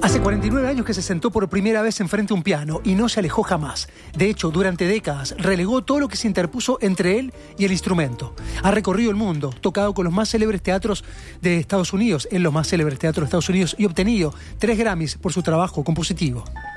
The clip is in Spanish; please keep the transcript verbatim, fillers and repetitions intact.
Hace cuarenta y nueve años que se sentó por primera vez enfrente a un piano y no se alejó jamás. De hecho, durante décadas relegó todo lo que se interpuso entre él y el instrumento. Ha recorrido el mundo, tocado con los más célebres teatros de Estados Unidos, en los más célebres teatros de Estados Unidos, y obtenido tres Grammys por su trabajo compositivo.